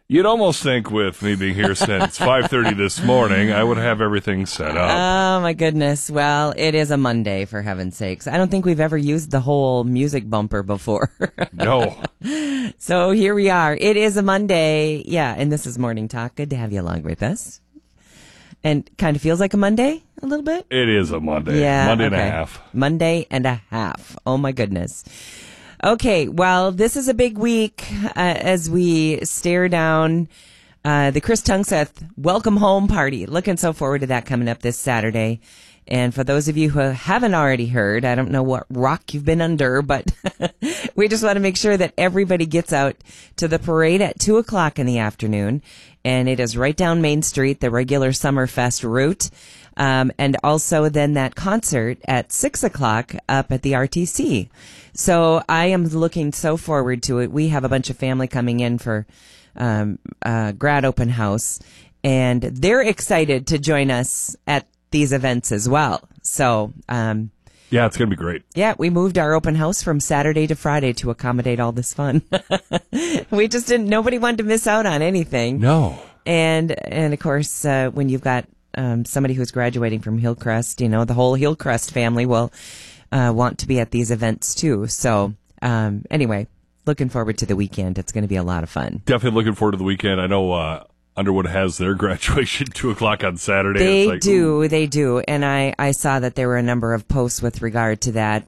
You'd almost think with me being here since 5:30 this morning, I would have everything set up. Oh, my goodness. Well, it is a Monday, for heaven's sakes. I don't think we've ever used the whole music bumper before. No. So here we are. It is a Monday. Yeah, and this is Morning Talk. Good to have you along with us. And kind of feels like a Monday a little bit? It is a Monday. Yeah, Monday and okay. a half. Monday and a half. Oh, my goodness. Okay, well, this is a big week as we stare down the Chris Tungseth Welcome Home Party. Looking so forward to that coming up this Saturday. And for those of you who haven't already heard, I don't know what rock you've been under, but we just want to make sure that everybody gets out to the parade at 2 o'clock in the afternoon. And it is right down Main Street, the regular Summerfest route. And also then that concert at 6 o'clock up at the RTC. So I am looking so forward to it. We have a bunch of family coming in for grad open house, and they're excited to join us at these events as well. So yeah, it's going to be great. Yeah, we moved our open house from Saturday to Friday to accommodate all this fun. We just nobody wanted to miss out on anything. No. And of course, when you've got somebody who's graduating from Hillcrest, the whole Hillcrest family will want to be at these events too. So anyway, looking forward to the weekend. It's going to be a lot of fun. Definitely looking forward to the weekend. I know Underwood has their graduation 2 o'clock on Saturday. They do. And I saw that there were a number of posts with regard to that.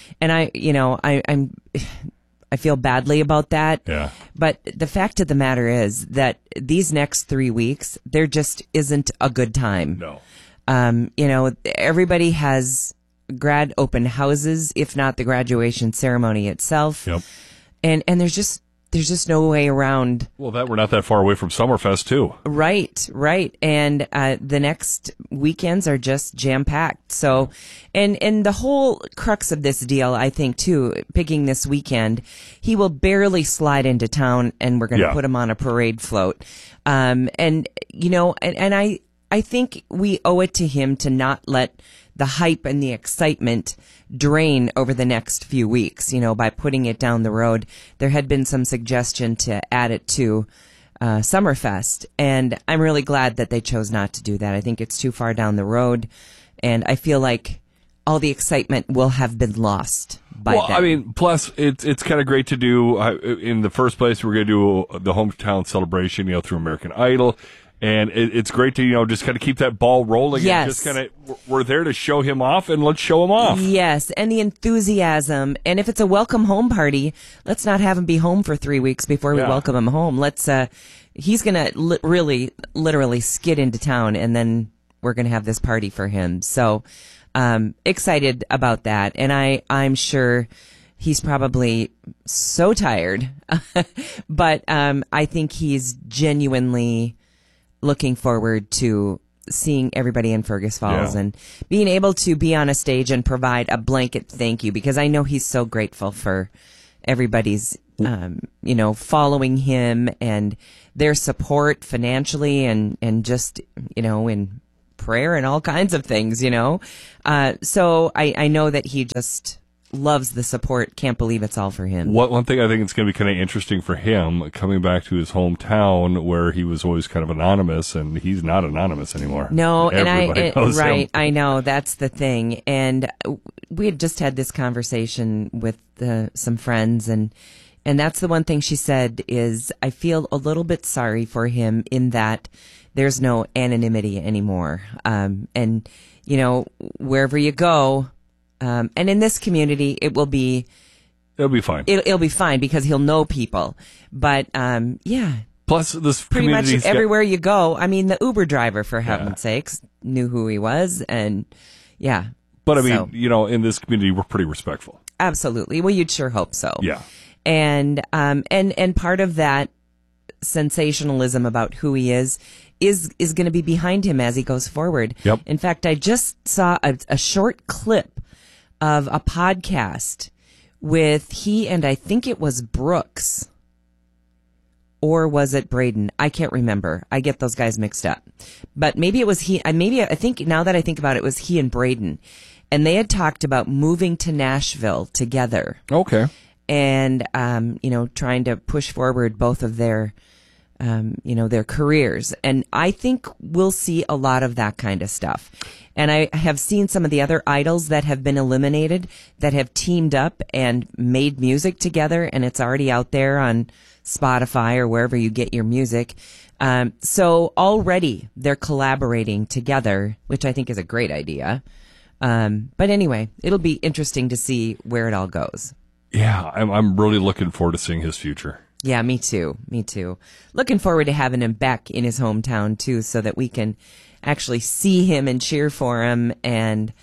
I feel badly about that. Yeah. But the fact of the matter is that these next 3 weeks, there just isn't a good time. No. Everybody has grad open houses, if not the graduation ceremony itself. Yep. And there's just no way around. Well, we're not that far away from Summerfest too. Right. And the next weekends are just jam-packed. So, and the whole crux of this deal, I think, too, picking this weekend, he will barely slide into town, and we're going to put him on a parade float. I think we owe it to him to not let the hype and the excitement drain over the next few weeks, by putting it down the road. There had been some suggestion to add it to Summerfest, and I'm really glad that they chose not to do that. I think it's too far down the road, and I feel like all the excitement will have been lost by then. I mean, plus it's kind of great to do. In the first place, we're going to do the hometown celebration, through American Idol. And it's great to, just kind of keep that ball rolling. Yes. And just kind of, we're there to show him off, and let's show him off. Yes, and the enthusiasm. And if it's a welcome home party, let's not have him be home for 3 weeks before we welcome him home. He's going to really, literally skid into town, and then we're going to have this party for him. So, excited about that. And I'm sure he's probably so tired, but I think he's genuinely looking forward to seeing everybody in Fergus Falls and being able to be on a stage and provide a blanket thank you, because I know he's so grateful for everybody's, following him and their support financially and just, in prayer and all kinds of things, So I know that he just loves the support. Can't believe it's all for him. One thing I think it's going to be kind of interesting for him, coming back to his hometown where he was always kind of anonymous, and he's not anonymous anymore. No, Everybody knows him. I know, that's the thing. And we had just had this conversation with some friends, and that's the one thing she said is, I feel a little bit sorry for him in that there's no anonymity anymore. And wherever you go, and in this community, it'll be fine. It'll be fine because he'll know people. But Plus, this pretty much community's everywhere you go. I mean, the Uber driver, for heaven's sakes, knew who he was, and But I mean, in this community, we're pretty respectful. Absolutely. Well, you'd sure hope so. Yeah. And part of that sensationalism about who he is going to be behind him as he goes forward. Yep. In fact, I just saw a short clip of a podcast with he and I think it was Brooks, or was it Braden? I can't remember. I get those guys mixed up. But maybe it was he. I think now that I think about it, it was he and Braden, and they had talked about moving to Nashville together. Okay. And trying to push forward both of their their careers. And I think we'll see a lot of that kind of stuff. And I have seen some of the other idols that have been eliminated that have teamed up and made music together, and it's already out there on Spotify or wherever you get your music. So already they're collaborating together, which I think is a great idea. But anyway, it'll be interesting to see where it all goes. Yeah, I'm really looking forward to seeing his future. Yeah, me too. Me too. Looking forward to having him back in his hometown too, so that we can actually see him and cheer for him. And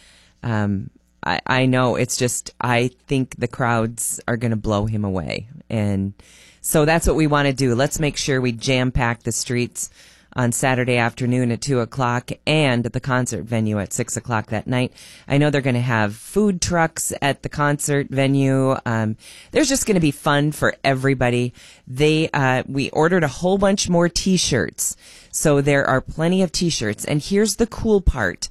I know it's just, I think the crowds are going to blow him away. And so that's what we want to do. Let's make sure we jam pack the streets on Saturday afternoon at 2:00 and at the concert venue at 6:00 that night. I know they're going to have food trucks at the concert venue. There's just going to be fun for everybody. We ordered a whole bunch more T-shirts. So there are plenty of T-shirts. And here's the cool part.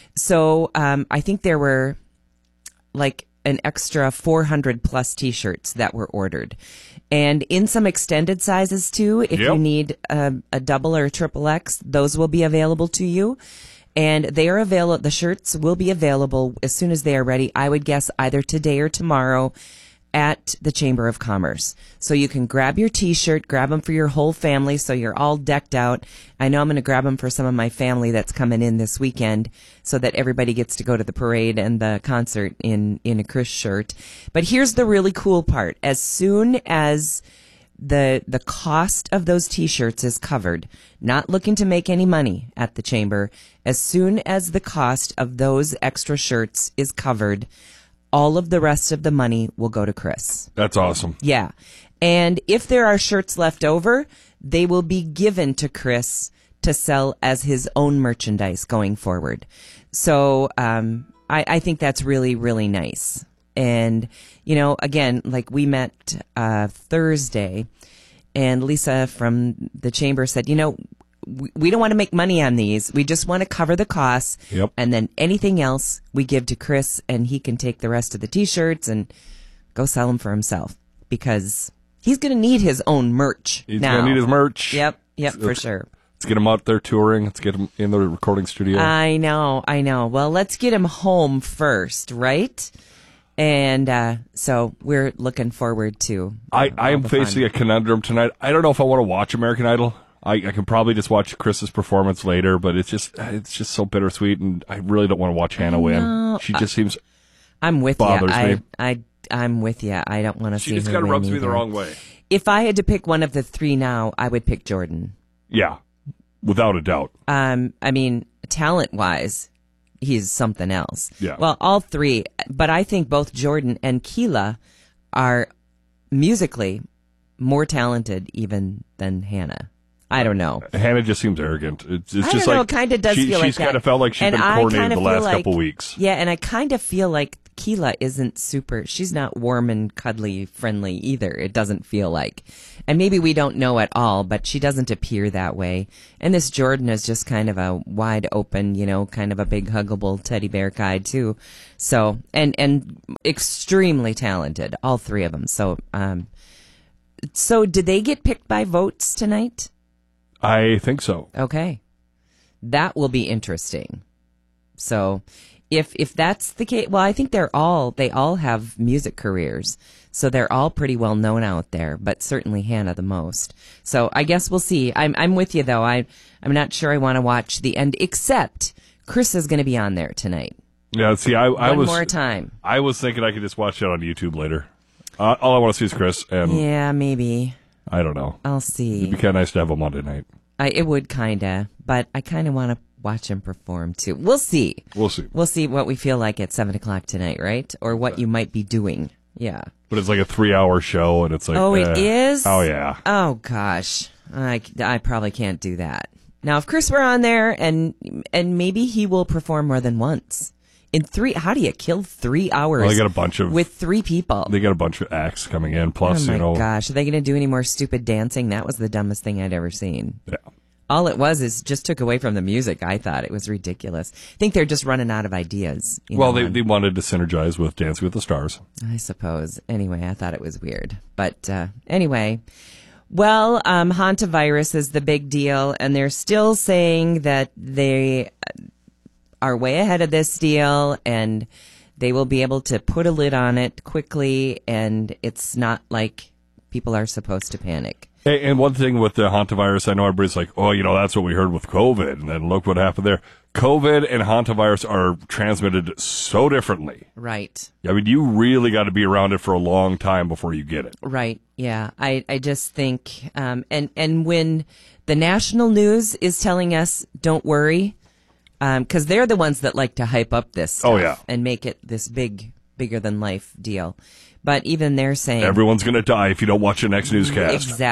So I think there were like an extra 400 plus T-shirts that were ordered. And in some extended sizes too, if you need a double or a triple X, those will be available to you. And they are available. The shirts will be available as soon as they are ready. I would guess either today or tomorrow at the Chamber of Commerce. So you can grab your T-shirt, grab them for your whole family so you're all decked out. I know I'm going to grab them for some of my family that's coming in this weekend so that everybody gets to go to the parade and the concert in a Chris shirt. But here's the really cool part. As soon as the cost of those T-shirts is covered, not looking to make any money at the Chamber, as soon as the cost of those extra shirts is covered, all of the rest of the money will go to Chris. That's awesome. Yeah. And if there are shirts left over, they will be given to Chris to sell as his own merchandise going forward. So I think that's really, really nice. And, again, like we met Thursday, and Lisa from the Chamber said, we don't want to make money on these. We just want to cover the costs. Yep. And then anything else we give to Chris, and he can take the rest of the T-shirts and go sell them for himself, because he's going to need his own merch He's now. going to need his merch. Yep, for sure. Let's get him out there touring. Let's get him in the recording studio. I know. Well, let's get him home first, right? And so we're looking forward to I am facing a conundrum tonight. I don't know if I want to watch American Idol. I can probably just watch Chris's performance later, but it's just so bittersweet, and I really don't want to watch Hannah win. She just seems. I'm with bothers you. me. I'm with you. I don't want to see her. She just kind of rubs me the either. wrong way. If I had to pick one of the three now, I would pick Jordan. Yeah, without a doubt. I mean, talent-wise, he's something else. Yeah. Well, all three, but I think both Jordan and Keela are musically more talented even than Hannah. I don't know. Hannah just seems arrogant. It's I just don't know, like it kind of does feel like she's that. kind of felt like she's been coordinated the last couple weeks. Yeah, and I kind of feel like Keela isn't she's not warm and cuddly friendly either. It doesn't feel like. And maybe we don't know at all, but she doesn't appear that way. And this Jordan is just kind of a wide open, kind of a big huggable teddy bear guy too. So, and extremely talented, all three of them. So did they get picked by votes tonight? I think so. Okay. That will be interesting. So if that's the case, well, I think they all have music careers. So they're all pretty well known out there, but certainly Hannah the most. So I guess we'll see. I'm with you though. I'm not sure I want to watch the end, except Chris is going to be on there tonight. Yeah, see, One more time. I was thinking I could just watch it on YouTube later. All I want to see is Chris, and Yeah, maybe. I don't know. I'll see. It'd be kind of nice to have him Monday night. It would kinda, but I kinda want to watch him perform too. We'll see. We'll see. We'll see what we feel like at 7:00 tonight, right? Or what you might be doing. Yeah. But it's like a 3-hour show, and it's like, Oh, it is? Oh yeah. Oh gosh, I probably can't do that. Now, if Chris were on there, and maybe he will perform more than once. How do you kill 3 hours? Well, they got a bunch of with 3 people. They got a bunch of acts coming in. Plus, oh my gosh, are they going to do any more stupid dancing? That was the dumbest thing I'd ever seen. Yeah. All it was is just took away from the music. I thought it was ridiculous. I think they're just running out of ideas. Well, they wanted to synergize with Dancing with the Stars. I suppose. Anyway, I thought it was weird. But anyway, Well, hantavirus is the big deal, and they're still saying that they are way ahead of this deal, and they will be able to put a lid on it quickly, and it's not like people are supposed to panic. Hey, and one thing with the hantavirus, I know everybody's like, oh, that's what we heard with COVID, and then look what happened there. COVID and hantavirus are transmitted so differently. Right. I mean, you really got to be around it for a long time before you get it. Right. Yeah. I just think, and when the national news is telling us, don't worry, because they're the ones that like to hype up this stuff and make it this bigger than life deal. But even they're saying everyone's going to die if you don't watch the next newscast.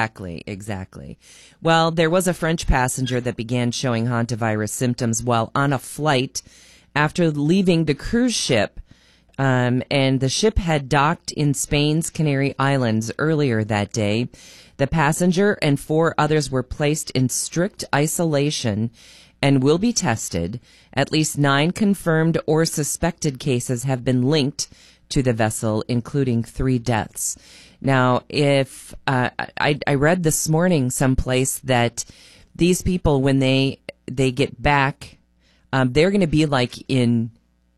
Exactly. Well, there was a French passenger that began showing hantavirus symptoms while on a flight after leaving the cruise ship. And the ship had docked in Spain's Canary Islands earlier that day. The passenger and 4 others were placed in strict isolation and will be tested. At least 9 confirmed or suspected cases have been linked to the vessel, including 3 deaths. Now, if I read this morning someplace that these people, when they get back, they're going to be like in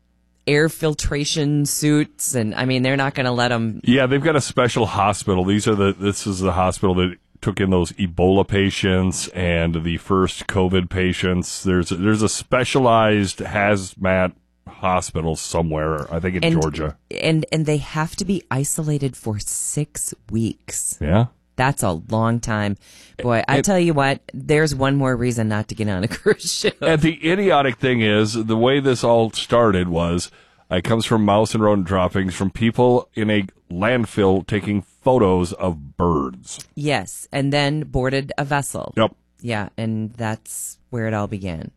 air filtration suits, and I mean, they're not going to let them. Yeah, they've got a special hospital. This is the hospital that took in those Ebola patients and the first COVID patients. There's a specialized hazmat hospital somewhere, I think in Georgia. And they have to be isolated for 6 weeks. Yeah. That's a long time. Boy, I tell you what, there's one more reason not to get on a cruise ship. And the idiotic thing is, the way this all started was, it comes from mouse and rodent droppings from people in a landfill taking photos of birds. Yes, and then boarded a vessel. Yep. Yeah, and that's where it all began.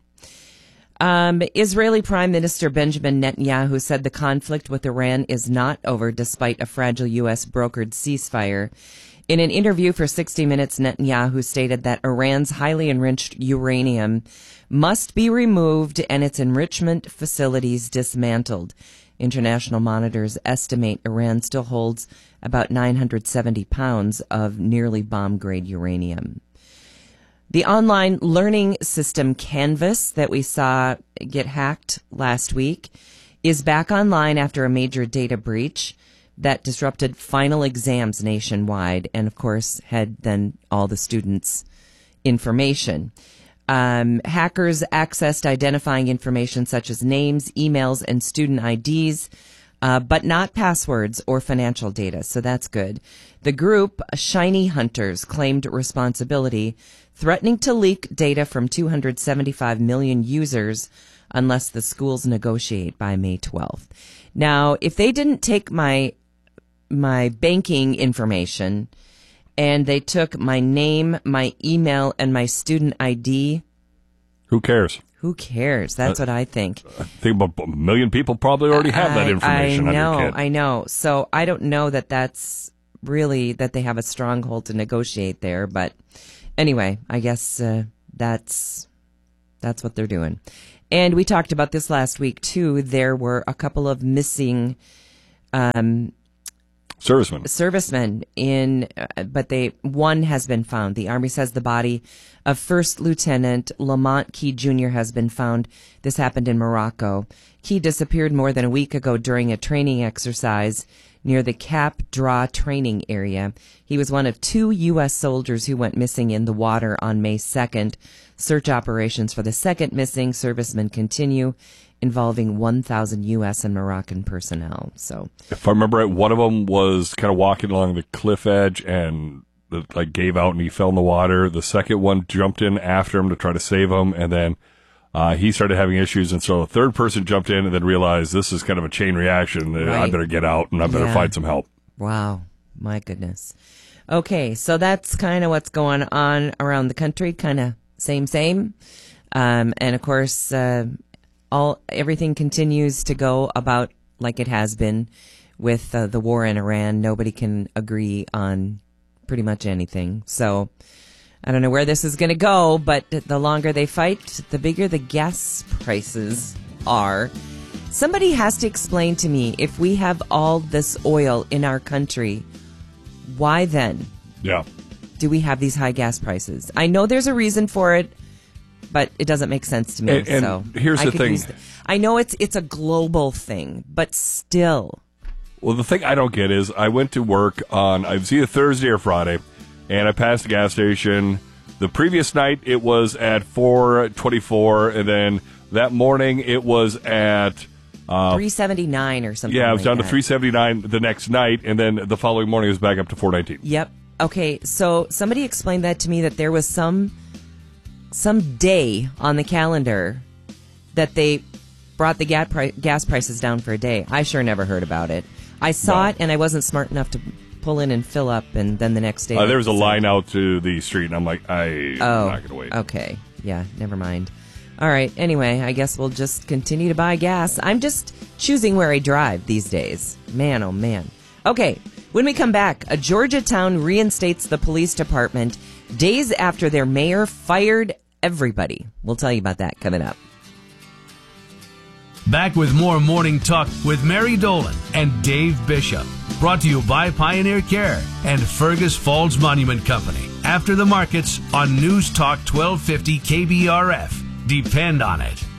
Israeli Prime Minister Benjamin Netanyahu said the conflict with Iran is not over despite a fragile U.S. brokered ceasefire. In an interview for 60 Minutes, Netanyahu stated that Iran's highly enriched uranium must be removed and its enrichment facilities dismantled. International monitors estimate Iran still holds about 970 pounds of nearly bomb-grade uranium. The online learning system Canvas that we saw get hacked last week is back online after a major data breach that disrupted final exams nationwide and, of course, had then all the students' information. Hackers accessed identifying information such as names, emails, and student IDs, but not passwords or financial data, so that's good. The group, Shiny Hunters, claimed responsibility, threatening to leak data from 275 million users unless the schools negotiate by May 12th. Now, if they didn't take my banking information and they took my name, my email, and my student ID, who cares? Who cares? That's what I think. I think about 1 million people probably already have that information on your kid. I know. So I don't know that that's really that they have a stronghold to negotiate there. But anyway, I guess that's what they're doing. And we talked about this last week, too. There were a couple of missing servicemen but one has been found. The Army says the body of First Lieutenant Lamont Key Jr. has been found. This happened in Morocco. Key disappeared more than a week ago during a training exercise near the Cap Dra training area. He was one of 2 U.S. soldiers who went missing in the water on May 2nd. Search operations for the second missing serviceman continue, involving 1,000 U.S. and Moroccan personnel. So, if I remember right, one of them was kind of walking along the cliff edge and gave out and he fell in the water. The second one jumped in after him to try to save him, and then he started having issues, and so a third person jumped in and then realized this is kind of a chain reaction. Right. I better get out and I better find some help. Wow. My goodness. Okay, so that's kind of what's going on around the country, kind of same. And of course, everything continues to go about like it has been with the war in Iran. Nobody can agree on pretty much anything. So I don't know where this is going to go, but the longer they fight, the bigger the gas prices are. Somebody has to explain to me, if we have all this oil in our country, why then? Yeah. do we have these high gas prices? I know there's a reason for it, but it doesn't make sense to me. And so here's the thing. I know it's a global thing, but still. Well, the thing I don't get is I went to work on, I was either Thursday or Friday, and I passed the gas station. The previous night, it was at $4.24, and then that morning, it was at $3.79 or something. Yeah, it was down to $3.79 the next night, and then the following morning, it was back up to $4.19. Yep. Okay, so somebody explained that to me, that there was some day on the calendar that they brought the gas prices down for a day. I sure never heard about it. I saw it, and I wasn't smart enough to pull in and fill up, and then the next day... there was a line out to the street, and I'm like, I'm not going to wait. Okay. Yeah, never mind. All right, anyway, I guess we'll just continue to buy gas. I'm just choosing where I drive these days. Man, oh man. Okay, when we come back, a Georgia town reinstates the police department days after their mayor fired everybody. We'll tell you about that coming up. Back with more Morning Talk with Mary Dolan and Dave Bishop. Brought to you by Pioneer Care and Fergus Falls Monument Company. After the markets on News Talk 1250 KBRF. Depend on it.